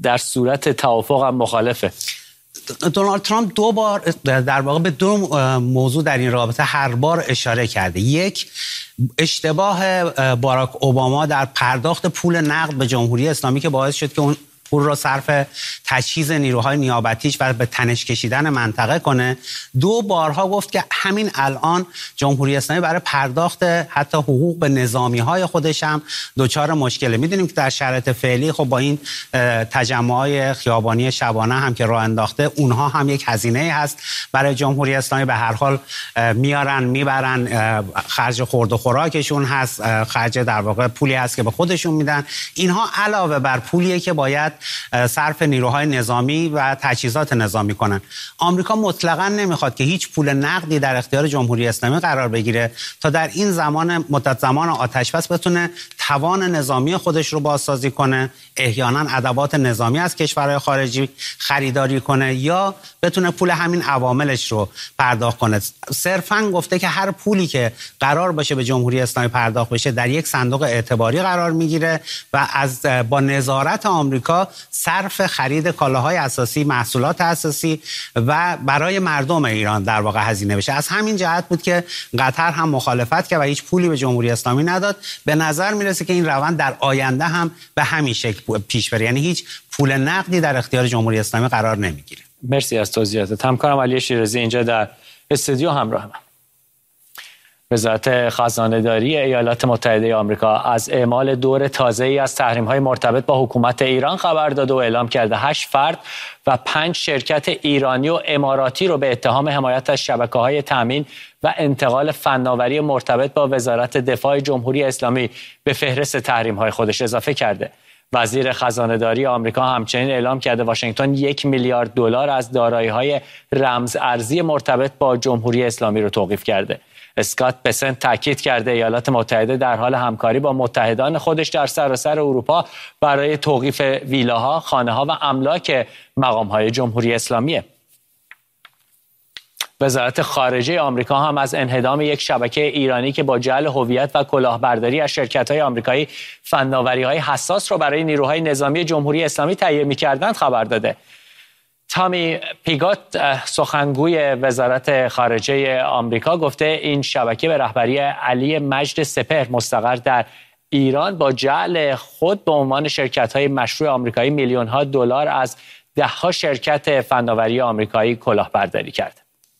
در صورت توافق هم مخالفه. دونالد ترامپ دو بار در واقع به دو موضوع در این رابطه هر بار اشاره کرده. یک، اشتباه باراک اوباما در پرداخت پول نقد به جمهوری اسلامی که باعث شد که اون پول را صرف تجهیز نیروهای نیابتیش و به تنش کشیدن منطقه کنه. دو بارها گفت که همین الان جمهوری اسلامی برای پرداخت حتی حقوق به نظامی‌های خودش هم دچار مشکله. میدونیم که در شرایط فعلی خب با این تجمع‌های خیابانی شبانه هم که راه انداخته، اونها هم یک هزینه هست برای جمهوری اسلامی. به هر حال میارن میبرن، خرج خورد و خوراکشون هست، خرج در واقع پولی هست که به خودشون میدن. اینها علاوه بر پولیه که باید صرف نیروهای نظامی و تجهیزات نظامی کنن. آمریکا مطلقاً نمیخواد که هیچ پول نقدی در اختیار جمهوری اسلامی قرار بگیره تا در این مدت زمان آتش بس بتونه توان نظامی خودش رو بازسازی کنه، احیانا ادوات نظامی از کشورهای خارجی خریداری کنه یا بتونه پول همین عواملش رو پرداخت کنه. صرفاً گفته که هر پولی که قرار باشه به جمهوری اسلامی پرداخت بشه در یک صندوق اعتباری قرار میگیره و با نظارت آمریکا صرف خرید کالاهای اساسی، محصولات اساسی و برای مردم ایران در واقع هزینه بشه. از همین جهت بود که قطر هم مخالفت کرد و هیچ پولی به جمهوری اسلامی نداد. به نظر میرسه که این روند در آینده هم به همین شکل پیش بره، یعنی هیچ پول نقدی در اختیار جمهوری اسلامی قرار نمیگیره. مرسی از توضیحاتت. همکارم علی شیرازی اینجا در استودیو همراه من. وزارت خزانه‌داری ایالات متحده آمریکا از اعمال دور تازه‌ای از تحریم‌های مرتبط با حکومت ایران خبر داده و اعلام کرده 8 فرد و 5 شرکت ایرانی و اماراتی رو به اتهام حمایت از شبکه‌های تامین و انتقال فناوری مرتبط با وزارت دفاع جمهوری اسلامی به فهرست تحریم‌های خودش اضافه کرده. وزیر خزانه‌داری آمریکا همچنین اعلام کرده واشنگتن 1 میلیارد دلار از دارایی‌های رمز ارزی مرتبط با جمهوری اسلامی رو توقیف کرده. اسکات بسنت تاکید کرده ایالات متحده در حال همکاری با متحدان خودش در سراسر اروپا برای توقیف ویلاها، خانه‌ها و املاک مقام‌های جمهوری اسلامیه. وزارت خارجه آمریکا هم از انهدام یک شبکه ایرانی که با جعل هویت و کلاهبرداری از شرکت‌های آمریکایی فناوری‌های حساس را برای نیروهای نظامی جمهوری اسلامی تهیه می‌کردند خبر داده. تامی پیگات سخنگوی وزارت خارجه آمریکا گفته این شبکه به رهبری علی مجد سپهر مستقر در ایران با جعل خود به عنوان شرکت‌های مشروع آمریکایی میلیون‌ها دلار از ده‌ها شرکت فناوری آمریکایی کلاهبرداری کرد.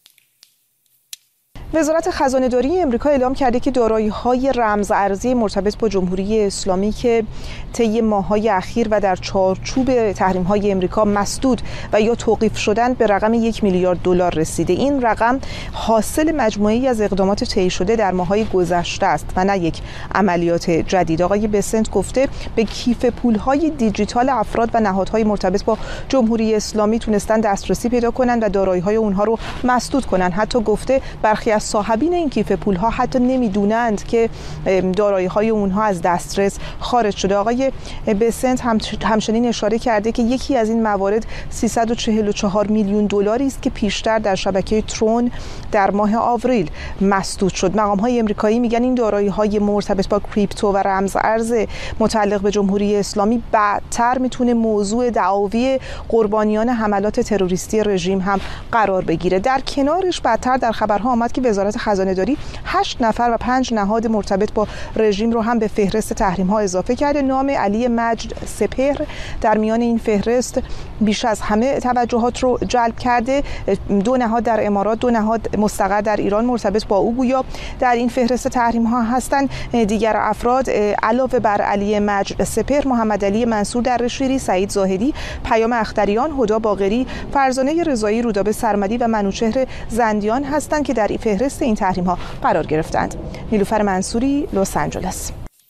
وزارت خزانه‌داری آمریکا اعلام کرده که دارایی‌های رمز ارزی مرتبط با جمهوری اسلامی که طی ماه‌های اخیر و در چارچوب تحریم‌های آمریکا مسدود و یا توقیف شدند به رقم 1 میلیارد دلار رسیده. این رقم حاصل مجموعه‌ای از اقدامات طی شده در ماه‌های گذشته است و نه یک عملیات جدید. آقای بسنت گفته به کیف پول‌های دیجیتال افراد و نهادهای مرتبط با جمهوری اسلامی تونستن دسترسی پیدا کنند و دارایی‌های اونها رو مسدود کنند. حتی گفته برخی از صاحبین این کیف پول‌ها حتی نمی‌دونند که دارایی‌های اونها از دسترس خارج شده. آقای بسنت همچنین اشاره کرده که یکی از این موارد 344 میلیون دلاری است که پیشتر در شبکه ترون در ماه آوریل مسدود شد. مقام‌های آمریکایی میگن این دارایی‌های مرتبط با کریپتو و رمز ارز متعلق به جمهوری اسلامی بعدتر میتونه موضوع دعاوی قربانیان حملات تروریستی رژیم هم قرار بگیره. در کنارش بعدتر در خبرها آمد که وزارت خزانه‌داری 8 نفر و 5 نهاد مرتبط با رژیم رو هم به فهرست تحریم‌ها اضافه کرده. نام علی مجد سپهر در میان این فهرست بیش از همه توجهات رو جلب کرده. 2 نهاد در امارات، 2 نهاد مستقر در ایران مرتبط با او گویا در این فهرست تحریم‌ها هستند. دیگر افراد علاوه بر علی مجد سپهر، محمد علی منصور درشیری، سعید زاهدی، پیام اختریان، هدا باقری، فرزانه رضایی، رودابه سرمدی و منوچهر زندیان هستند که در این فهرست این تحریم‌ها قرار گرفتند. نیلوفر منصوری، لس آنجلس.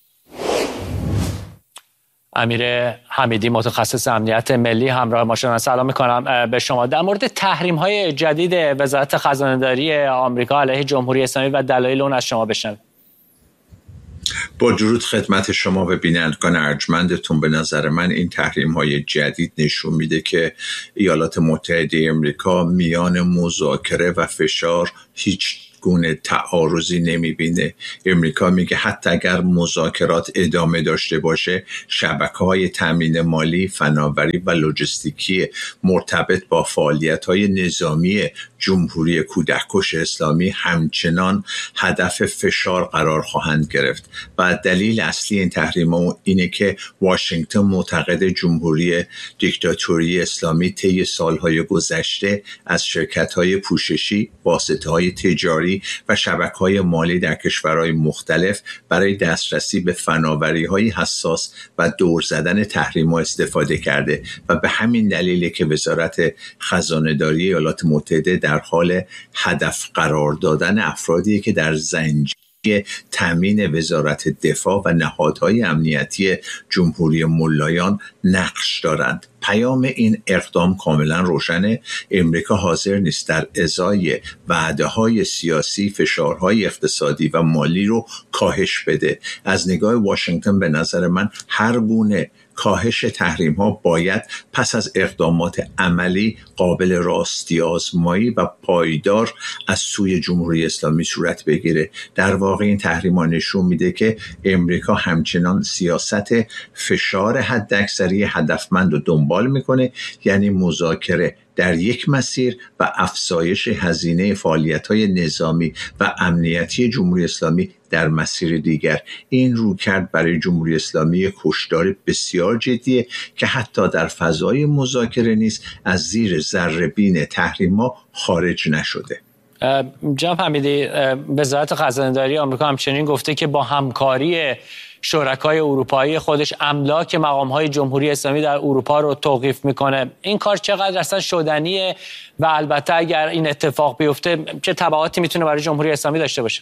امیر حمیدی متخصص امنیت ملی همراه ما شدن. سلام می‌کنم به شما. در مورد تحریم‌های جدید وزارت خزانه‌داری آمریکا علیه جمهوری اسلامی و دلایل اون از شما بشنویم. با درود خدمت شما و بینندگان ارجمندتون، به نظر من این تحریم‌های جدید نشون میده که ایالات متحده آمریکا میان مذاکره و فشار هیچ گونه تعارضی نمیبینه. امریکا میگه حتی اگر مذاکرات ادامه داشته باشه، شبکه‌های تامین مالی، فناوری و لوجستیکی مرتبط با فعالیت‌های نظامی جمهوری کودککش اسلامی همچنان هدف فشار قرار خواهند گرفت. و دلیل اصلی این تحریم‌ها اینه که واشنگتن معتقد جمهوری دیکتاتوری اسلامی طی سالهای گذشته از شرکت‌های پوششی، واسطه‌های تجاری و شبکه‌های مالی در کشورهای مختلف برای دسترسی به فناوری‌های حساس و دور زدن تحریم‌ها استفاده کرده و به همین دلیله که وزارت خزانه‌داری ایالات متحده در حال هدف قرار دادن افرادی که در زنجیره تامین وزارت دفاع و نهادهای امنیتی جمهوری ملایان نقش دارند. پیام این اقدام کاملا روشنه. امریکا حاضر نیست در ازای وعده‌های سیاسی فشارهای اقتصادی و مالی رو کاهش بده. از نگاه واشنگتن به نظر من هر گونه کاهش تحریم ها باید پس از اقدامات عملی قابل راستی آزمایی و پایدار از سوی جمهوری اسلامی صورت بگیره. در واقع این تحریم ها نشون میده که امریکا همچنان سیاست فشار حداکثری هدفمند رو دنبال میکنه، یعنی مذاکره در یک مسیر و افزایش هزینه فعالیت‌های نظامی و امنیتی جمهوری اسلامی در مسیر دیگر. این رویکرد برای جمهوری اسلامی کشدار بسیار جدیه که حتی در فضای مذاکره نیز از زیر ذره‌بین تحریم‌ها خارج نشده. جناب حمیدی، وزارت خزانه‌داری آمریکا همچنین گفته که با همکاری شرکای اروپایی خودش املاک مقام‌های جمهوری اسلامی در اروپا رو توقیف میکنه. این کار چقدر اصلا شدنیه و البته اگر این اتفاق بیفته چه تبعاتی میتونه برای جمهوری اسلامی داشته باشه؟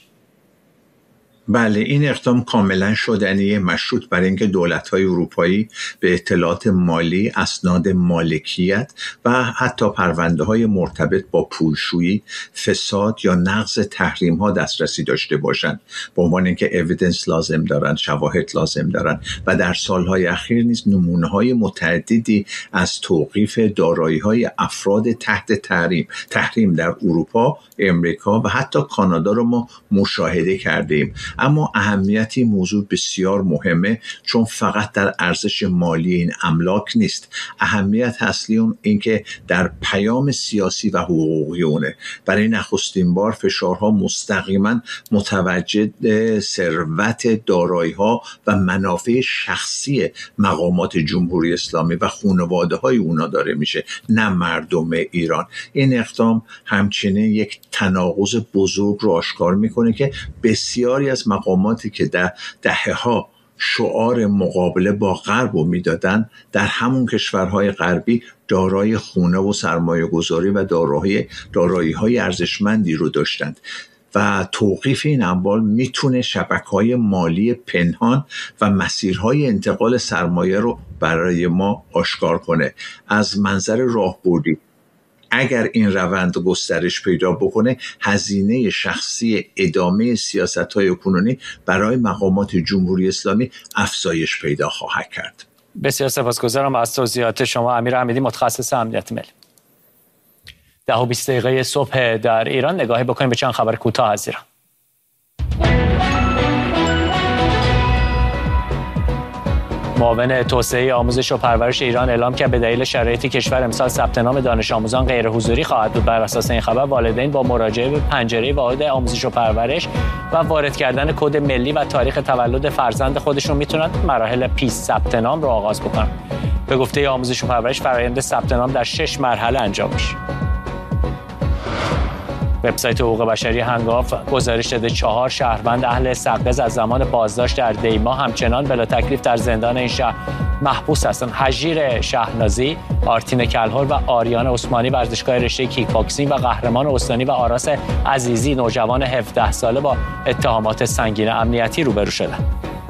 بله، این اقدام کاملا شدنیه، مشروط بر اینکه دولت‌های اروپایی به اطلاعات مالی، اسناد مالکیت و حتی پرونده‌های مرتبط با پولشویی، فساد یا نقض تحریم‌ها دسترسی داشته باشند، به عنوان اینکه اویدنس لازم دارند، شواهد لازم دارند. و در سالهای اخیر نیز نمونه‌های متعددی از توقیف دارایی‌های افراد تحت تحریم در اروپا، امریکا و حتی کانادا رو ما مشاهده کردیم. اما اهمیت این موضوع بسیار مهمه، چون فقط در ارزش مالی این املاک نیست. اهمیت اصلی اون این که در پیام سیاسی و حقوقی اونه. برای نخستین بار فشارها مستقیما متوجه ثروت، دارایی‌ها و منافع شخصی مقامات جمهوری اسلامی و خانواده‌های اونا داره میشه، نه مردم ایران. این اقدام همچنین یک تناقض بزرگ رو آشکار میکنه که بسیاری از مقاماتی که در دهه‌ها شعار مقابله با غرب رو میدادن، در همون کشورهای غربی دارای خونه و سرمایه گذاری و دارایی‌های ارزشمندی رو داشتند و توقیف این اموال میتونه شبکه‌های مالی پنهان و مسیرهای انتقال سرمایه رو برای ما آشکار کنه. از منظر راهبردی اگر این روند گسترش پیدا بکنه، هزینه شخصی ادامه سیاست‌های کنونی برای مقامات جمهوری اسلامی افزایش پیدا خواهد کرد. بسیار سپاسگزارم از توضیحات شما امیر حمیدی، متخصص امنیت ملی. 10:20 صبح در ایران. نگاهی بکنیم به چند خبر کوتاه از ایران. معاون توسعه آموزش و پرورش ایران اعلام کرد به دلیل شرایط کشور امسال ثبت نام دانش آموزان غیر حضوری خواهد بود. بر اساس این خبر والدین با مراجعه به پنجره واحد آموزش و پرورش و وارد کردن کد ملی و تاریخ تولد فرزند خودشون میتونن مراحل پیش ثبت نام رو آغاز بکنن. به گفته آموزش و پرورش فرآیند ثبت نام در 6 مرحله انجام میشه. وبسایت حقوق بشری هنگاف گزارش داده 4 شهروند اهل سقز از زمان بازداشت در دیما همچنان بلا تکلیف در زندان این شهر محبوس هستند. هژیر شهنازی، آرتین کلهر و آریان عثمانی ورزشکار رشته کیک باکسینگ و قهرمان استانی و آراس عزیزی نوجوان 17 ساله با اتهامات سنگین امنیتی روبرو شدند.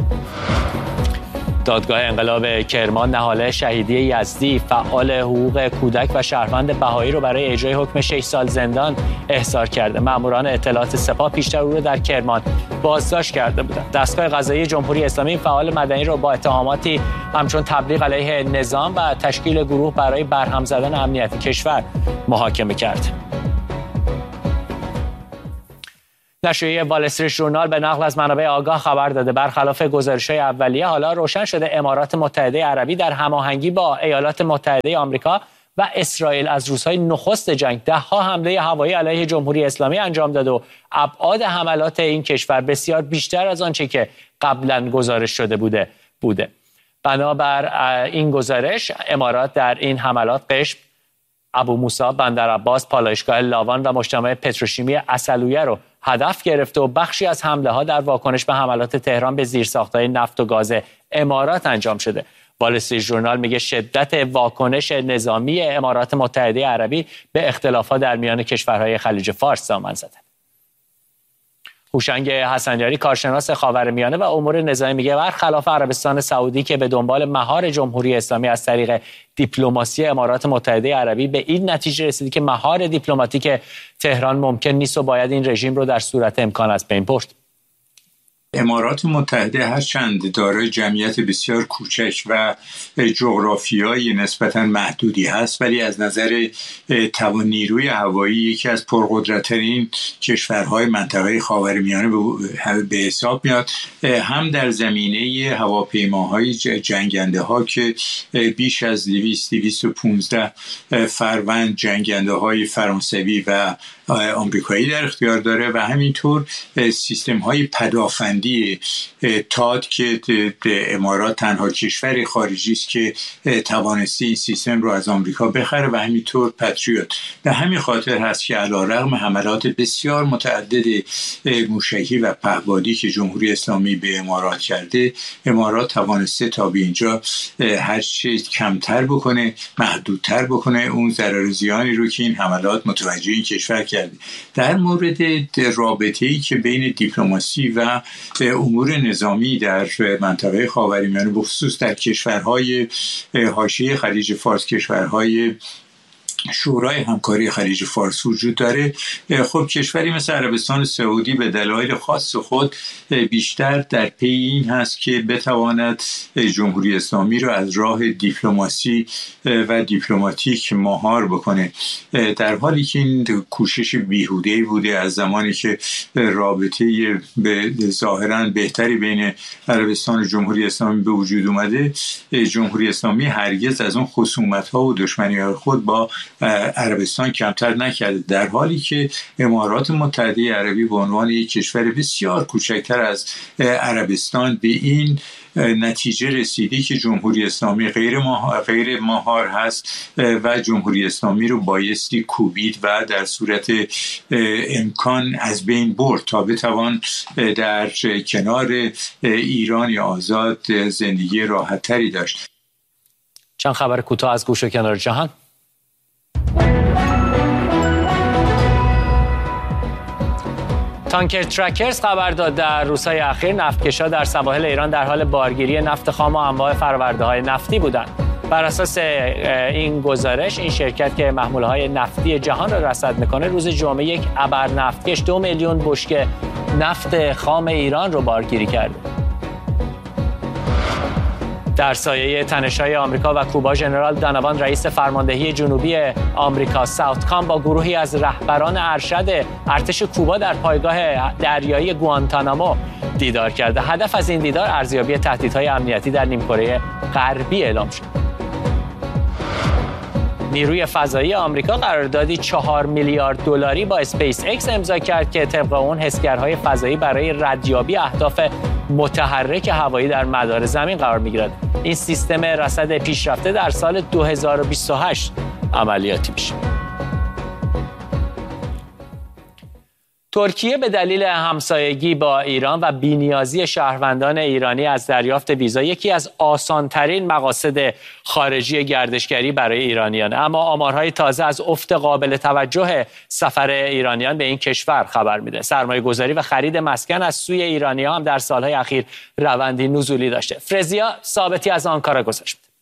دادگاه انقلاب کرمان نهاله شهیدی یزدی فعال حقوق کودک و شهروند بهایی رو برای اجرای حکم 6 سال زندان احضار کرده. ماموران اطلاعات سپاه پیشتر او رو در کرمان بازداشت کرده بودند. دستگاه قضایی جمهوری اسلامی فعال مدنی رو با اتهاماتی همچون تبلیغ علیه نظام و تشکیل گروه برای برهم زدن امنیت کشور محاکمه کرد. نشریه وال استریت ژورنال به نقل از منابع آگاه خبر داده برخلاف گزارش‌های اولیه حالا روشن شده امارات متحده عربی در هماهنگی با ایالات متحده آمریکا و اسرائیل از روزهای نخست جنگ ده‌ها حمله هوایی علیه جمهوری اسلامی انجام داد و ابعاد حملات این کشور بسیار بیشتر از آنچه که قبلا گزارش شده بوده. بنابر این گزارش امارات در این حملات قشم، ابو موسی، بندر عباس، پالایشگاه لاوان و مجتمع پتروشیمی عسلویه رو هدف گرفته و بخشی از حمله ها در واکنش به حملات تهران به زیرساخت‌های نفت و گاز امارات انجام شده. وال استریت ژورنال میگه شدت واکنش نظامی امارات متحده عربی به اختلافات در میان کشورهای خلیج فارس دامن زده. هوشنگ حسنیاری کارشناس خاورمیانه و امور نظامی میگه برخلاف عربستان سعودی که به دنبال مهار جمهوری اسلامی از طریق دیپلماسی امارات متحده عربی به این نتیجه رسیدی که مهار دیپلماتیک تهران ممکن نیست و باید این رژیم رو در صورت امکان از بین برد. امارات متحده هرچند دارای جمعیت بسیار کوچک و جغرافیایی نسبتاً محدودی هست، ولی از نظر نیروی هوایی یکی از پرقدرت‌ترین کشورهای منطقه خاورمیانه به حساب میاد. هم در زمینه هواپیماهای جنگنده ها که بیش از 215 فروند جنگنده های فرانسوی و آمریکایی در اختیار داره و همینطور سیستم های پدافندی تاد که امارات تنها کشور خارجی است که توانسته این سیستم رو از آمریکا بخره و همینطور پتریوت. به همین خاطر هست که علیرغم حملات بسیار متعدد موشکی و پهپادی که جمهوری اسلامی به امارات کرده، امارات توانسته تا به اینجا هر چه کمتر بکنه، محدودتر بکنه اون ضرر و زیانی رو که این حملات متوجه این کشور کرده. در مورد رابطه‌ای که بین دیپلماسی و امور نظامی در منطقه خاورمیانه بخصوص در کشورهای حاشیه خلیج فارس، کشورهای شورای همکاری خلیج فارس وجود داره، خب کشوری مثل عربستان سعودی به دلایل خاص خود بیشتر در پی این هست که بتواند جمهوری اسلامی رو از راه دیپلماسی و دیپلماتیک مهار بکنه، در حالی که این کوشش بیهوده‌ای بوده از زمانی که رابطه ظاهراً بهتری بین عربستان و جمهوری اسلامی به وجود اومده. جمهوری اسلامی هرگز از اون خصومت‌ها و دشمنی‌های خود با عربستان کمتر نکرده، در حالی که امارات متحده عربی به عنوان یک کشور بسیار کوچکتر از عربستان به این نتیجه رسیدی که جمهوری اسلامی غیر مهار هست و جمهوری اسلامی رو بایستی کوبید و در صورت امکان از بین برد تا بتوان در کنار ایران آزاد زندگی راحت تری داشت. چند خبر کوتاه از گوش و کنار جهان. تانکر ترکرز خبر داد در روزهای اخیر نفتکش‌ها در سواحل ایران در حال بارگیری نفت خام و انواع فرآورده‌های نفتی بودند. بر اساس این گزارش این شرکت که محموله‌های نفتی جهان را رصد می‌کنه روز جمعه یک ابر نفتکش 2 میلیون بشکه نفت خام ایران رو بارگیری کرده. در سایه تنش‌های آمریکا و کوبا، ژنرال دانوان رئیس فرماندهی جنوبی آمریکا ساوتکام با گروهی از رهبران ارشد ارتش کوبا در پایگاه دریایی گوانتانامو دیدار کرده. هدف از این دیدار ارزیابی تهدیدهای امنیتی در نیمکره غربی اعلام شد. نیروی فضایی آمریکا قراردادی 4 میلیارد دلاری با اسپیس ایکس امضا کرد که طبق اون حسگرهای فضایی برای ردیابی اهداف متحرک هوایی در مدار زمین قرار می‌گیرد. این سیستم رصد پیشرفته در سال 2028 عملیاتی میشه. ترکیه به دلیل همسایگی با ایران و بی‌نیازی شهروندان ایرانی از دریافت ویزا یکی از آسان‌ترین مقاصد خارجی گردشگری برای ایرانیان، اما آمارهای تازه از افت قابل توجه سفر ایرانیان به این کشور خبر میده. سرمایه‌گذاری و خرید مسکن از سوی ایرانی‌ها هم در سالهای اخیر روندی نزولی داشته. فرزیا ثابتی از آنکارا گزارش میده.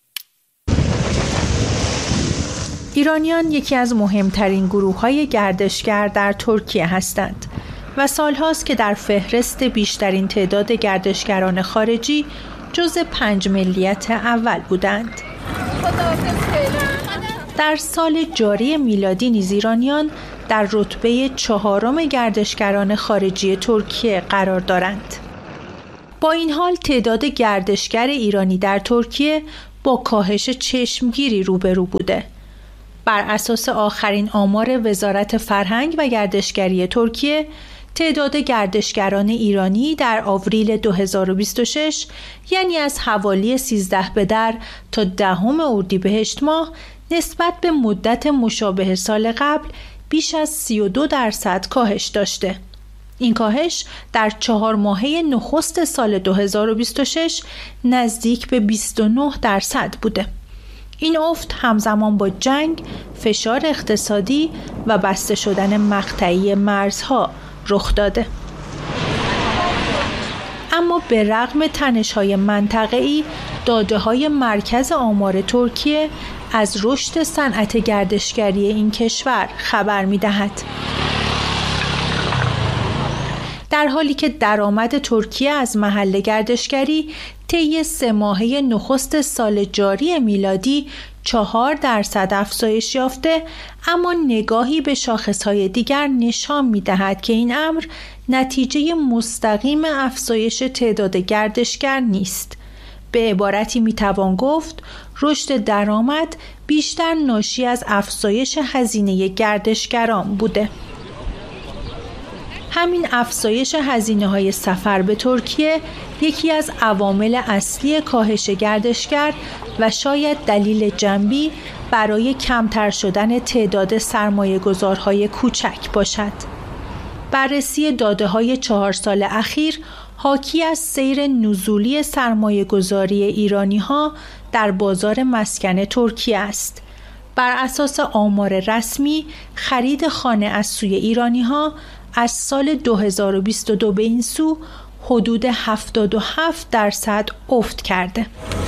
ایرانیان یکی از مهمترین گروه‌های گردشگر در ترکیه هستند و سالهاست که در فهرست بیشترین تعداد گردشگران خارجی جزو 5 ملیت اول بودند. در سال جاری میلادی نیز ایرانیان در رتبه 4 گردشگران خارجی ترکیه قرار دارند. با این حال تعداد گردشگر ایرانی در ترکیه با کاهش چشمگیری روبرو بوده. بر اساس آخرین آمار وزارت فرهنگ و گردشگری ترکیه، تعداد گردشگران ایرانی در آوریل 2026 یعنی از حوالی 13 بدر تا 10 اردیبهشت ماه نسبت به مدت مشابه سال قبل بیش از 32% کاهش داشته. این کاهش در 4 ماهه نخست سال 2026 نزدیک به 29% بوده. این افت همزمان با جنگ، فشار اقتصادی و بسته شدن مقطعی مرزها رخ داده. اما به رغم تنش‌های منطقه‌ای، داده‌های مرکز آمار ترکیه از رشد صنعت گردشگری این کشور خبر می‌دهد. در حالی که درآمد ترکیه از محل گردشگری طی 3 ماهه نخست سال جاری میلادی 4% افزایش یافته، اما نگاهی به شاخص‌های دیگر نشان می‌دهد که این امر نتیجه مستقیم افزایش تعداد گردشگر نیست. به عبارتی می‌توان گفت رشد درآمد بیشتر ناشی از افزایش هزینه گردشگران بوده. همین افزایش هزینه‌های سفر به ترکیه یکی از عوامل اصلی کاهش گردشگر و شاید دلیل جنبی برای کمتر شدن تعداد سرمایه‌گذارهای کوچک باشد. بررسی داده‌های 4 سال اخیر حاکی از سیر نزولی سرمایه‌گذاری ایرانی‌ها در بازار مسکن ترکیه است. بر اساس آمار رسمی، خرید خانه از سوی ایرانی‌ها از سال 2022 به این سو حدود 77% افت کرده.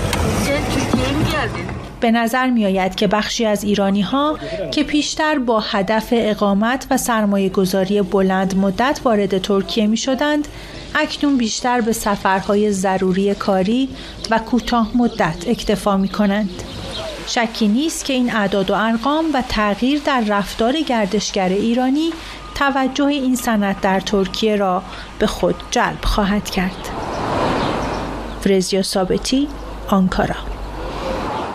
به نظر می آید که بخشی از ایرانی ها که پیشتر با هدف اقامت و سرمایه گذاری بلند مدت وارد ترکیه می شدند، اکنون بیشتر به سفرهای ضروری کاری و کوتاه مدت اکتفا می کنند. شکی نیست که این اعداد و ارقام و تغییر در رفتار گردشگر ایرانی توجه این صنعت در ترکیه را به خود جلب خواهد کرد. فرزیا ثابتی، آنکارا.